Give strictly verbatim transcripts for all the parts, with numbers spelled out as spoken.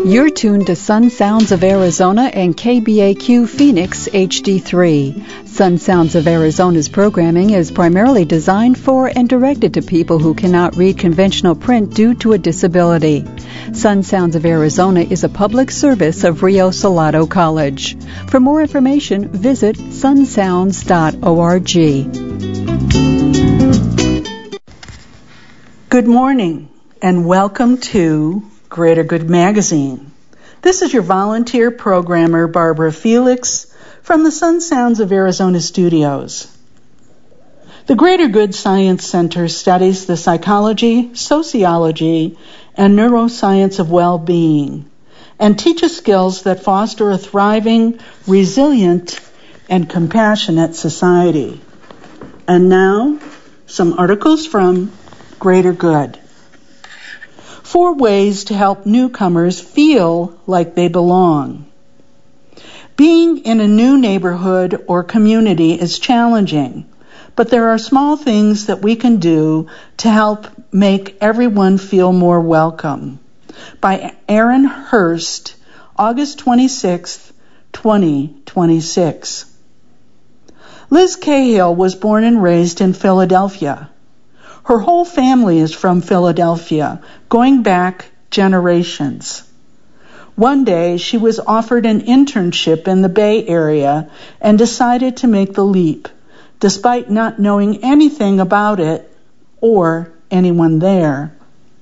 You're tuned to Sun Sounds of Arizona and K B A Q Phoenix H D three. Sun Sounds of Arizona's programming is primarily designed for and directed to people who cannot read conventional print due to a disability. Sun Sounds of Arizona is a public service of Rio Salado College. For more information, visit sun sounds dot org. Good morning and welcome to Greater Good Magazine. This is your volunteer programmer, Barbara Felix, from the Sun Sounds of Arizona studios. The Greater Good Science Center studies the psychology, sociology, and neuroscience of well-being and teaches skills that foster a thriving, resilient, and compassionate society. And now, some articles from Greater Good. Four ways to help newcomers feel like they belong. Being in a new neighborhood or community is challenging, but there are small things that we can do to help make everyone feel more welcome. By Aaron Hurst, August twenty-sixth, twenty twenty-six. Liz Cahill was born and raised in Philadelphia. Her whole family is from Philadelphia, going back generations. One day, she was offered an internship in the Bay Area and decided to make the leap, despite not knowing anything about it or anyone there.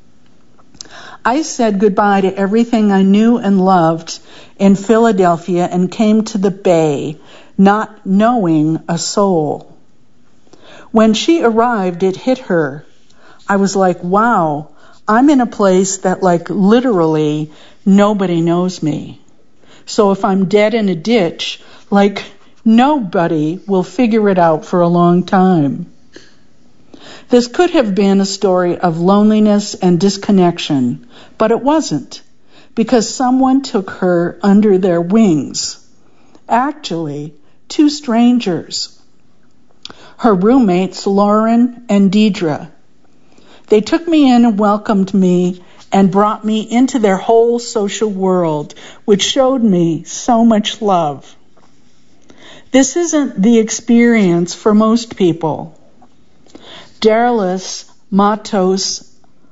I said goodbye to everything I knew and loved in Philadelphia and came to the Bay, not knowing a soul. When she arrived, it hit her. I was like, wow, I'm in a place that, like, literally nobody knows me. So if I'm dead in a ditch, like, nobody will figure it out for a long time. This could have been a story of loneliness and disconnection, but it wasn't, because someone took her under their wings. Actually, two strangers. Her roommates, Lauren and Deidre. They took me in and welcomed me and brought me into their whole social world, which showed me so much love. This isn't the experience for most people. Darlis Matos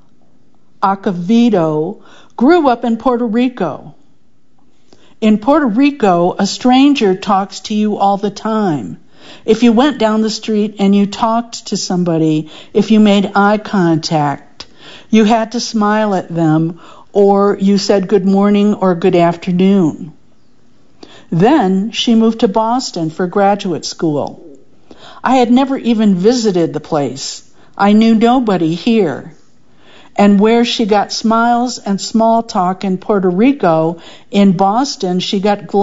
Acevedo grew up in Puerto Rico. In Puerto Rico, a stranger talks to you all the time. If you went down the street and you talked to somebody, if you made eye contact, you had to smile at them, or you said good morning or good afternoon. Then she moved to Boston for graduate school. I had never even visited the place. I knew nobody here. And where she got smiles and small talk in Puerto Rico, in Boston she got